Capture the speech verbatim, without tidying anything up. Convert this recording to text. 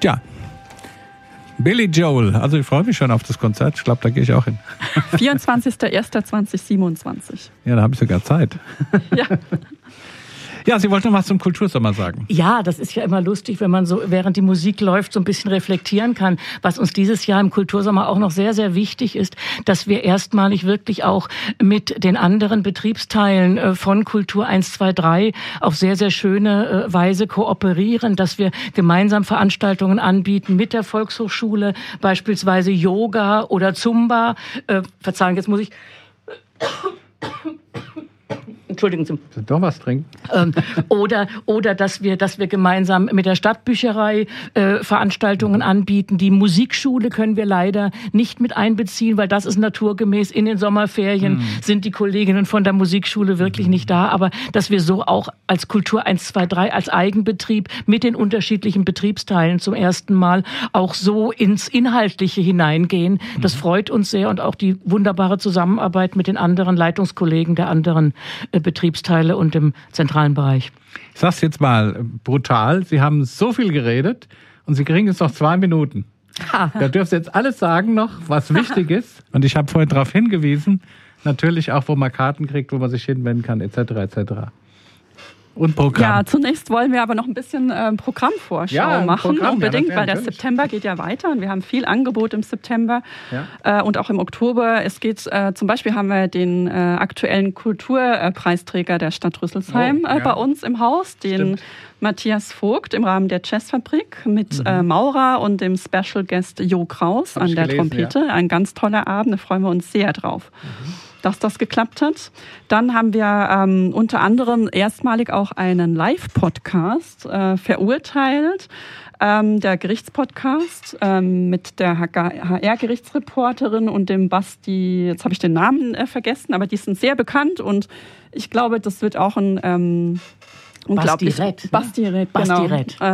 Tja, Billy Joel. Also ich freue mich schon auf das Konzert. Ich glaube, da gehe ich auch hin. vierundzwanzigster erster zweitausendsiebenundzwanzig. Ja, da habe ich sogar Zeit. Ja. Ja, Sie wollten noch was zum Kultursommer sagen. Ja, das ist ja immer lustig, wenn man so, während die Musik läuft, so ein bisschen reflektieren kann. Was uns dieses Jahr im Kultursommer auch noch sehr, sehr wichtig ist, dass wir erstmalig wirklich auch mit den anderen Betriebsteilen von Kultur eins, zwei, drei auf sehr, sehr schöne Weise kooperieren, dass wir gemeinsam Veranstaltungen anbieten mit der Volkshochschule, beispielsweise Yoga oder Zumba. Äh, Verzeihung, jetzt muss ich... Entschuldigen Sie. Doch was trinken. Ähm, oder, oder dass wir, dass wir gemeinsam mit der Stadtbücherei äh, Veranstaltungen anbieten. Die Musikschule können wir leider nicht mit einbeziehen, weil das ist naturgemäß. In den Sommerferien mhm. sind die Kolleginnen von der Musikschule wirklich mhm. nicht da. Aber dass wir so auch als Kultur eins, zwei, drei, als Eigenbetrieb mit den unterschiedlichen Betriebsteilen zum ersten Mal auch so ins Inhaltliche hineingehen, mhm. das freut uns sehr. Und auch die wunderbare Zusammenarbeit mit den anderen Leitungskollegen der anderen äh, Betriebsteile und im zentralen Bereich. Ich sag's jetzt mal brutal, Sie haben so viel geredet und Sie kriegen jetzt noch zwei Minuten. Ha. Da dürfen Sie jetzt alles sagen noch, was wichtig ist. Und ich habe vorhin darauf hingewiesen, natürlich auch, wo man Karten kriegt, wo man sich hinwenden kann, et cetera et cetera. Und Programm. Ja, zunächst wollen wir aber noch ein bisschen äh, Programmvorschau ja, machen, Programm, unbedingt, ja, weil der natürlich. September geht ja weiter und wir haben viel Angebot im September ja. äh, und auch im Oktober. Es geht äh, zum Beispiel haben wir den äh, aktuellen Kulturpreisträger der Stadt Rüsselsheim oh, ja. äh, bei uns im Haus, den Stimmt. Matthias Vogt im Rahmen der Jazzfabrik mit mhm. äh, Maurer und dem Special Guest Jo Kraus Hab an der gelesen, Trompete. Ja. Ein ganz toller Abend, da freuen wir uns sehr drauf. Mhm. dass das geklappt hat. Dann haben wir ähm, unter anderem erstmalig auch einen Live-Podcast äh, verurteilt. Ähm, der Gerichtspodcast ähm, mit der H R-Gerichtsreporterin und dem Basti, jetzt habe ich den Namen äh, vergessen, aber die sind sehr bekannt und ich glaube, das wird auch ein ähm, unglaublich... Basti Rett. Basti Rett, Basti genau. Rett.